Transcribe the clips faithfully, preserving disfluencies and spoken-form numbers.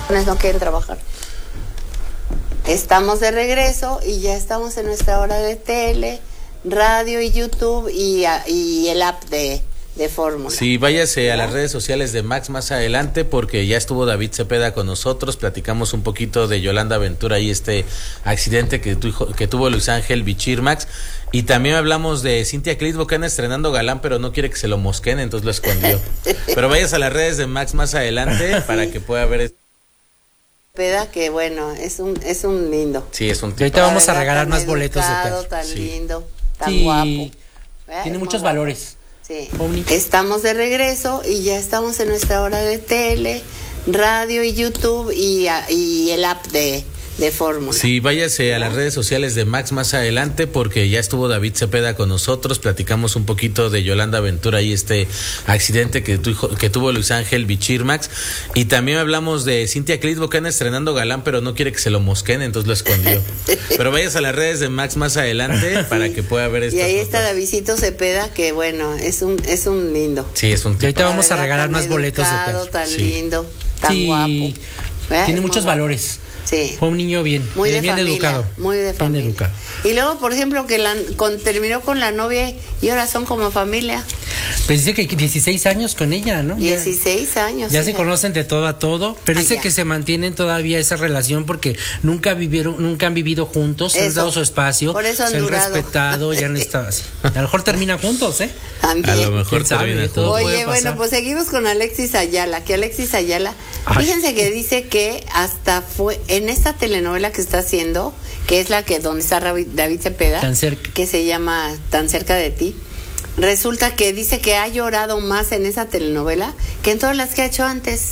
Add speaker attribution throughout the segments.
Speaker 1: No quieren trabajar. Estamos de regreso y ya estamos en nuestra hora de tele, radio y YouTube y, y el app de, de Fórmula.
Speaker 2: Sí, váyase a las redes sociales de Max más adelante porque ya estuvo David Cepeda con nosotros, platicamos un poquito de Yolanda Ventura y este accidente que, tu, que tuvo Luis Ángel Bichir, Max, y también hablamos de Cintia Clitbo que anda estrenando galán pero no quiere que se lo mosquen, entonces lo escondió. Pero vayas a las redes de Max más adelante para que pueda ver
Speaker 1: Cepeda, que bueno, es un es un lindo.
Speaker 2: Sí, es un tipo.
Speaker 3: Y ahorita vamos a regalar más boletos de
Speaker 1: Cepeda. Tan
Speaker 2: sí.
Speaker 1: lindo, tan
Speaker 3: sí.
Speaker 1: guapo.
Speaker 3: Tiene
Speaker 1: Es
Speaker 3: muchos
Speaker 1: guapo.
Speaker 3: valores.
Speaker 1: Sí.
Speaker 3: Omni.
Speaker 1: Estamos de regreso y ya estamos en nuestra hora de tele, radio y YouTube y, y el app de, de Fórmula.
Speaker 2: Sí, váyase a las redes sociales de Max más adelante porque ya estuvo David Cepeda con nosotros, platicamos un poquito de Yolanda Ventura y este accidente que, tu, que tuvo Luis Ángel Bichir, Max, y también hablamos de Cintia Clitbo que anda estrenando galán pero no quiere que se lo mosquen, entonces lo escondió. Pero vayas a las redes de Max más adelante para que pueda ver estas
Speaker 1: Y ahí
Speaker 2: notas.
Speaker 1: está Davidcito Cepeda, que bueno, es un es un lindo.
Speaker 2: Sí, es un tipo.
Speaker 3: Y ahorita vamos a regalar
Speaker 1: Tan
Speaker 3: más boletos de
Speaker 1: educado,
Speaker 3: perro.
Speaker 1: tan
Speaker 2: Sí.
Speaker 1: lindo, tan
Speaker 3: Sí.
Speaker 1: guapo. ¿Verdad?
Speaker 3: Tiene
Speaker 1: Es
Speaker 3: muchos
Speaker 1: muy
Speaker 3: valores.
Speaker 1: guapo. Sí.
Speaker 3: Fue un niño bien,
Speaker 1: Muy de
Speaker 3: bien
Speaker 1: familia,
Speaker 3: educado.
Speaker 1: muy de
Speaker 3: Bien
Speaker 1: familia.
Speaker 3: educado.
Speaker 1: Y luego, por ejemplo, que la, con, terminó con la novia y ahora son como familia.
Speaker 3: Pues dice que dieciséis años con ella, ¿no? Ya-
Speaker 1: dieciséis años.
Speaker 3: Ya se
Speaker 1: hija.
Speaker 3: conocen de todo a todo, pero
Speaker 1: Ah,
Speaker 3: dice
Speaker 1: ya.
Speaker 3: que se mantienen todavía esa relación porque nunca vivieron, nunca han vivido juntos, se han
Speaker 1: Eso.
Speaker 3: dado su espacio,
Speaker 1: Por eso han
Speaker 3: se han
Speaker 1: durado.
Speaker 3: respetado, ya han estado así. A lo mejor terminan juntos, ¿eh?
Speaker 1: También.
Speaker 2: A lo mejor
Speaker 3: ¿Quién sabe?
Speaker 2: termina
Speaker 3: Todo
Speaker 2: juntos.
Speaker 3: puede
Speaker 1: Oye,
Speaker 3: pasar.
Speaker 1: bueno, pues seguimos con Alexis Ayala, que Alexis Ayala,
Speaker 3: Ay.
Speaker 1: fíjense que dice que hasta fue en esta telenovela que está haciendo, que es la que donde está David David Cepeda,
Speaker 3: Tan cerca.
Speaker 1: que se llama Tan cerca de ti, resulta que dice que ha llorado más en esa telenovela que en todas las que ha hecho antes.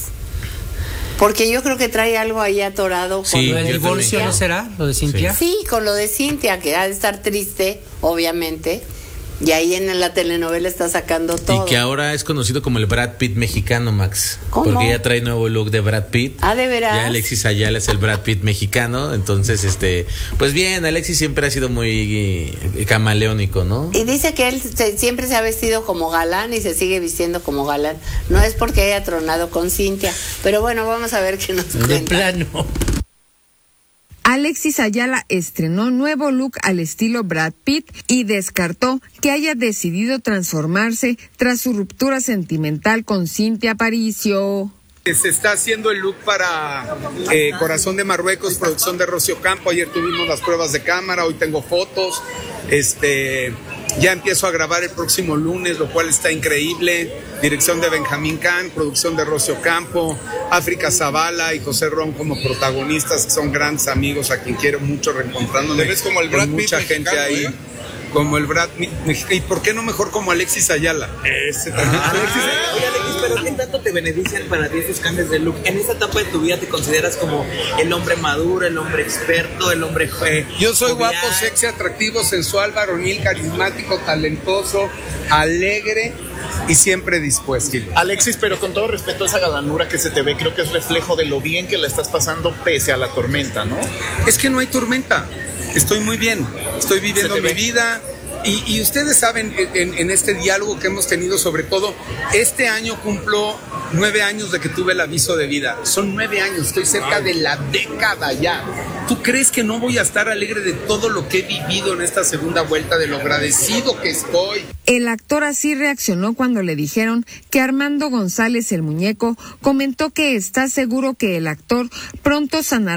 Speaker 1: Porque yo creo que trae algo ahí atorado con
Speaker 2: Sí,
Speaker 3: ¿Lo del
Speaker 2: yo
Speaker 3: divorcio
Speaker 2: también.
Speaker 3: no será? ¿Lo de Cintia?
Speaker 1: Sí, con lo de Cintia, que ha de estar triste, obviamente. Y ahí en la telenovela está sacando todo.
Speaker 2: Y que ahora es conocido como el Brad Pitt mexicano, Max.
Speaker 1: ¿Cómo?
Speaker 2: Porque ya trae nuevo look de Brad Pitt.
Speaker 1: Ah, ¿de veras?
Speaker 2: Ya Alexis Ayala es el Brad Pitt mexicano. Entonces, este, pues bien, Alexis siempre ha sido muy eh, camaleónico, ¿no?
Speaker 1: Y dice que él se- siempre se ha vestido como galán y se sigue vistiendo como galán. No es porque haya tronado con Cintia. Pero bueno, vamos a ver qué nos
Speaker 3: De
Speaker 1: cuenta.
Speaker 3: plano.
Speaker 4: Alexis Ayala estrenó nuevo look al estilo Brad Pitt y descartó que haya decidido transformarse tras su ruptura sentimental con Cintia Aparicio.
Speaker 5: Se está haciendo el look para eh, Corazón de Marruecos, producción de Rocío Campo. Ayer tuvimos las pruebas de cámara, hoy tengo fotos. Este, ya empiezo a grabar el próximo lunes, lo cual está increíble. Dirección de Benjamín Can, producción de Rocío Campo, África Zavala y José Ron como protagonistas, que son grandes amigos a quien quiero mucho, reencontrándome.
Speaker 6: Te ves como el Brad
Speaker 5: con mucha
Speaker 6: Pitt
Speaker 5: gente
Speaker 6: mexicano,
Speaker 5: ahí.
Speaker 6: ¿eh?
Speaker 5: Como el Brad Pitt. ¿Y por qué no mejor como Alexis Ayala? Ese también.
Speaker 7: Oye, Alexis, pero ¿qué tanto te benefician para ti esos cambios de look? En esta etapa de tu vida te consideras como el hombre maduro, el hombre experto, el hombre eh,
Speaker 5: Yo soy
Speaker 7: jovial?
Speaker 5: guapo, sexy, atractivo, sensual, varonil, carismático, talentoso, alegre y siempre dispuesto.
Speaker 6: Alexis, pero con todo respeto a esa galanura que se te ve, creo que es reflejo de lo bien que la estás pasando pese a la tormenta, ¿no?
Speaker 5: Es que no hay tormenta, estoy muy bien, estoy viviendo
Speaker 6: Se
Speaker 5: mi
Speaker 6: te ve.
Speaker 5: vida. Y, y ustedes saben, en, en este diálogo que hemos tenido, sobre todo, este año cumplo nueve años de que tuve el aviso de vida. Son nueve años, estoy cerca de la década ya. ¿Tú crees que no voy a estar alegre de todo lo que he vivido en esta segunda vuelta, de lo agradecido que estoy?
Speaker 4: El actor así reaccionó cuando le dijeron que Armando González, el muñeco, comentó que está seguro que el actor pronto sanará